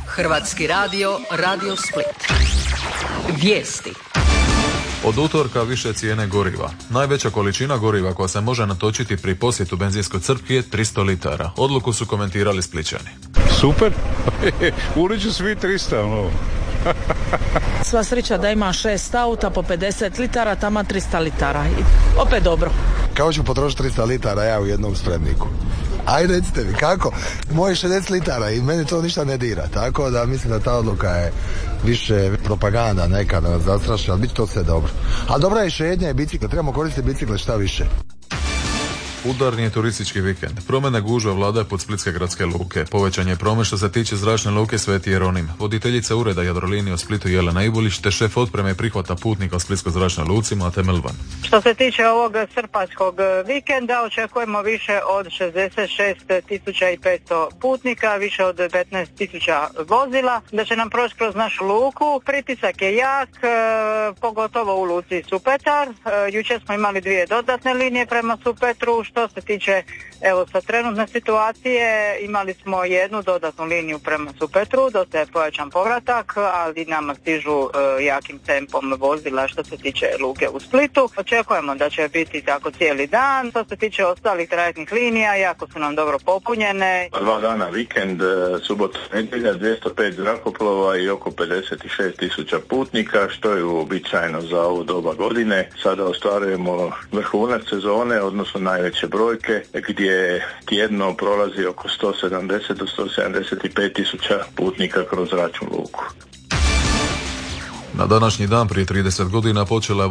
Hrvatski radio, Radio Split. Vijesti. Od utorka više cijene goriva. Najveća količina goriva koja se može natočiti pri posjetu benzinskoj crpki je 300 litara. Odluku su komentirali Splićani. Super, uliču svi 300, no. Sva sreća da ima 6 auta po 50 litara, tamo 300 litara. I opet dobro. Kako ću potrošiti 300 litara ja u jednom spremniku? Ajde, recite mi, kako? Moje 60 litara i meni to ništa ne dira. Tako da mislim da ta odluka je više propaganda neka da nas zastraši, ali bit to sve dobro. A dobra je šetnja i bicikle, trebamo koristiti bicikle šta više. Udarni je turistički vikend. Promjena gužva vladaje pod splitske gradske luke. Povećan je promet što se tiče zračne luke Sveti Jeronim. Voditeljica ureda Jadrolinije u Splitu Jelena Ibulić te šef otpreme i prihvata putnika u splitskoj zračnoj luci Mate Melvan. Što se tiče ovog srpanjskog vikenda očekujemo više od 66.500 putnika, više od 15.000 vozila, da će nam proći kroz našu luku. Pritisak je jak, pogotovo u luci Supetar. Jučer smo imali 2 dodatne linije prema Supetru. Što se tiče sa trenutne situacije, imali smo 1 dodatnu liniju prema Supetru, dosta je pojačan povratak, ali nama stižu jakim tempom vozila što se tiče luke u Splitu. Očekujemo da će biti tako cijeli dan. Što se tiče ostalih trajektnih linija, jako su nam dobro popunjene. 2 dana vikend, subota, nedjelja, 205 zrakoplova i oko 56.000 putnika, što je uobičajeno za ovu doba godine. Sada ostvarujemo vrhunac sezone, odnosno najveće brojke, gdje tjedno prolazi oko 170 do 175.000 putnika kroz zračnu luku. Na današnji dan prije 30 godina počela